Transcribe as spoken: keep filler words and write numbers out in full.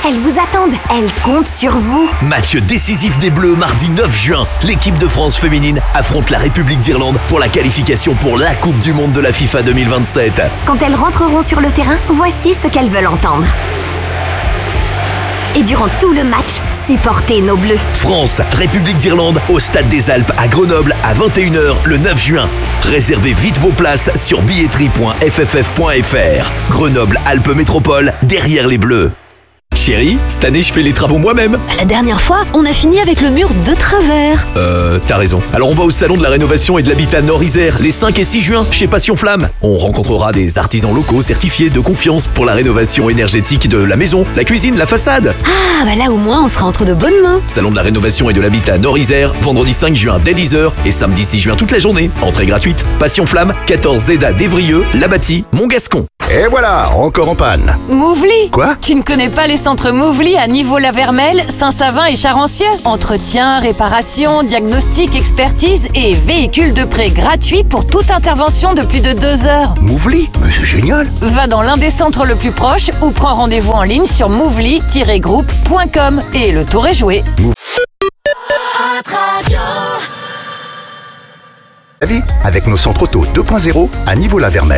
elles vous attendent. Elles comptent sur vous. Match décisif des Bleus mardi neuf juin. L'équipe de France féminine affronte la République d'Irlande pour la qualification pour la Coupe du Monde de la FIFA deux mille vingt-sept. Quand elles rentreront sur le terrain, voici ce qu'elles veulent entendre. Et durant tout le match, supportez nos Bleus. France, République d'Irlande, au Stade des Alpes à Grenoble à vingt et une heures le neuf juin. Réservez vite vos places sur billetterie point f f f point f r. Grenoble Alpes Métropole, derrière les Bleus. Chérie, cette année je fais les travaux moi-même. La dernière fois, on a fini avec le mur de travers. Euh, t'as raison. Alors on va au salon de la rénovation et de l'habitat Nord-Isère les cinq et six juin chez Passion Flamme. On rencontrera des artisans locaux certifiés de confiance pour la rénovation énergétique de la maison, la cuisine, la façade. Ah, bah là au moins on sera entre de bonnes mains. Salon de la rénovation et de l'habitat Nord-Isère, vendredi cinq juin dès dix heures et samedi six juin toute la journée. Entrée gratuite. Passion Flamme, quatorze Zéda d'Evrieux, La Bâtie, Montgascon. Et voilà, encore en panne. Mouvly. Quoi? Tu ne connais pas les centres Mouvly à Niveau-la-Vermelle, Saint-Savin et Charancieux? Entretien, réparation, diagnostic, expertise et véhicules de prêt gratuits pour toute intervention de plus de deux heures. Mouvly? Mais c'est génial. Va dans l'un des centres le plus proche ou prends rendez-vous en ligne sur mouvly tiret groupe point com et le tour est joué. La vie avec nos centres auto deux point zéro à Niveau-la-Vermelle.